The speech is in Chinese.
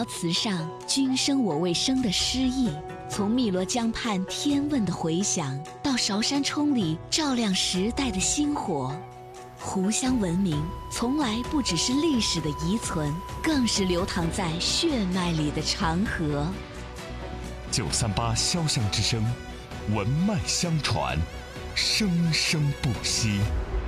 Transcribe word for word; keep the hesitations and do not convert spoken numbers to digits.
陶瓷上君生我未生的诗意，从汨罗江畔天问的回响，到韶山冲里照亮时代的星火。湖湘文明从来不只是历史的遗存，更是流淌在血脉里的长河。 九三八潇湘之声，文脉相传，生生不息。